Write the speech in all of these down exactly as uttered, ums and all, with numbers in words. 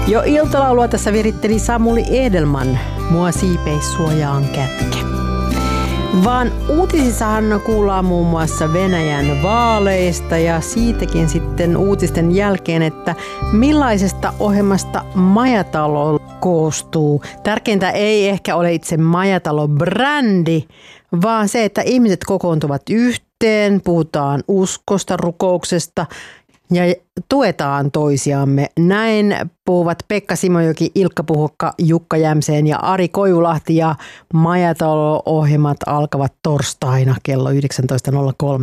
Jo iltalaulua tässä viritteli Samuli Edelman, Mua siipeissuojaan kätke. Vaan uutisissahan kuullaan muun muassa Venäjän vaaleista ja siitäkin sitten uutisten jälkeen, että millaisesta ohjelmasta Majatalo koostuu. Tärkeintä ei ehkä ole itse Majatalo-brändi, vaan se, että ihmiset kokoontuvat yhteen, puhutaan uskosta, rukouksesta ja tuetaan toisiamme. Näin puhuvat Pekka Simojoki, Ilkka Puhokka, Jukka Jämseen ja Ari Koivulahti, ja Majatalo-ohjelmat alkavat torstaina kello yhdeksäntoista nolla kolme.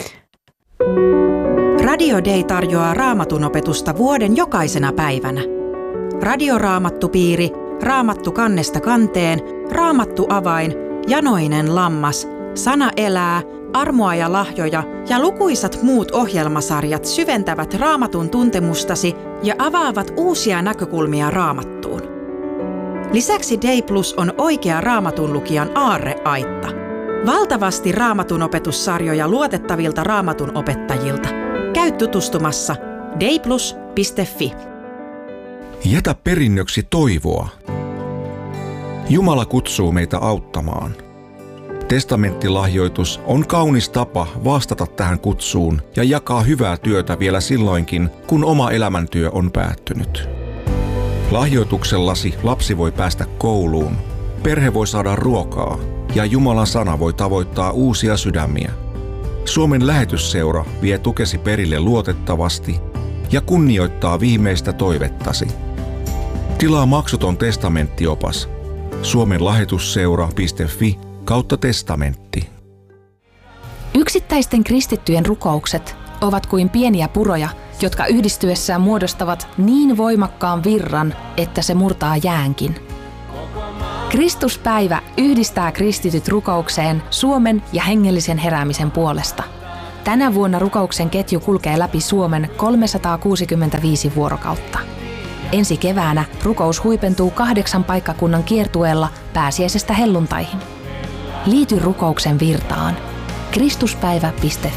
Radio Day tarjoaa Raamatun opetusta vuoden jokaisena päivänä. Radioraamattupiiri, Raamattu kannesta kanteen, Raamattu avain, Janoinen lammas, Sana elää, Armoa ja lahjoja ja lukuisat muut ohjelmasarjat syventävät Raamatun tuntemustasi ja avaavat uusia näkökulmia Raamattuun. Lisäksi Day Plus on oikea Raamatun lukijan aarreaitta. Valtavasti Raamatun opetussarjoja luotettavilta Raamatun opettajilta. Käy tutustumassa dayplus piste fi. Jätä perinnöksi toivoa. Jumala kutsuu meitä auttamaan. Testamenttilahjoitus on kaunis tapa vastata tähän kutsuun ja jakaa hyvää työtä vielä silloinkin, kun oma elämäntyö on päättynyt. Lahjoituksellasi lapsi voi päästä kouluun, perhe voi saada ruokaa ja Jumalan sana voi tavoittaa uusia sydämiä. Suomen lähetysseura vie tukesi perille luotettavasti ja kunnioittaa viimeistä toivettasi. Tilaa maksuton testamenttiopas suomen lahjoitusseura piste fi kautta testamentti. Yksittäisten kristittyjen rukoukset ovat kuin pieniä puroja, jotka yhdistyessään muodostavat niin voimakkaan virran, että se murtaa jäänkin. Kristuspäivä yhdistää kristityt rukoukseen Suomen ja hengellisen heräämisen puolesta. Tänä vuonna rukouksen ketju kulkee läpi Suomen kolmesataakuusikymmentäviisi vuorokautta. Ensi keväänä rukous huipentuu kahdeksan paikkakunnan kiertueella pääsiäisestä helluntaihin. Liity rukouksen virtaan. kristuspäivä piste